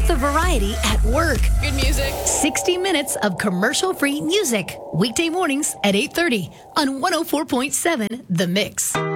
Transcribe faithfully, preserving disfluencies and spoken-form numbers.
of the variety at work. Good music. sixty minutes of commercial-free music. Weekday mornings at eight thirty on one oh four point seven The Mix.